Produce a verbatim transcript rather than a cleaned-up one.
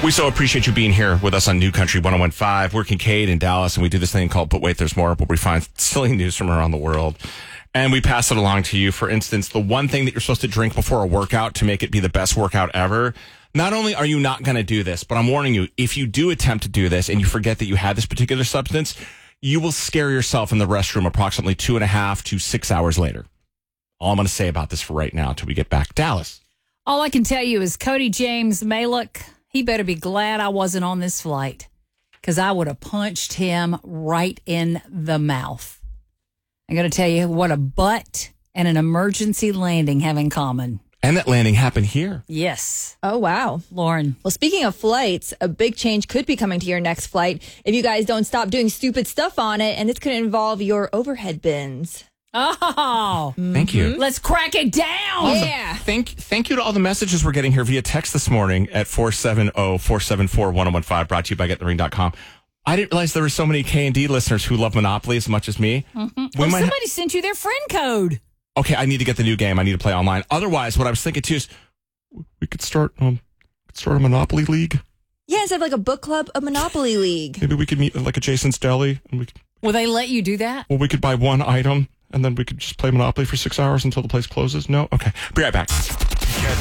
We so appreciate you being here with us on New Country one oh one point five. We're Kincaid in Dallas, and we do this thing called But Wait, There's More, where we find silly news from around the world, and we pass it along to you. For instance, the one thing that you're supposed to drink before a workout to make it be the best workout ever. Not only are you not going to do this, but I'm warning you, if you do attempt to do this and you forget that you had this particular substance, you will scare yourself in the restroom approximately two and a half to six hours later. All I'm going to say about this for right now until we get back to Dallas. All I can tell you is Cody James Malik, he better be glad I wasn't on this flight because I would have punched him right in the mouth. I'm going to tell you what a butt and an emergency landing have in common. And that landing happened here. Yes. Oh, wow. Lauren. Well, speaking of flights, a big change could be coming to your next flight if you guys don't stop doing stupid stuff on it, and this could involve your overhead bins. Oh. Thank you. Let's crack it down. Awesome. Yeah. Thank thank you to all the messages we're getting here via text this morning at four seven zero, four seven four, one oh one five, brought to you by get the ring dot com. I didn't realize there were so many K and D listeners who love Monopoly as much as me. Mm-hmm. We Oh, might somebody ha- sent you their friend code. Okay, I need to get the new game. I need to play online. Otherwise, what I was thinking too is we could start um start a Monopoly league. Yeah, instead of like a book club, a Monopoly League. Maybe we could meet like a Jason's Deli, and we could, Will they let you do that? well we could buy one item and then we could just play Monopoly for six hours until the place closes. No, okay. Be right back. Get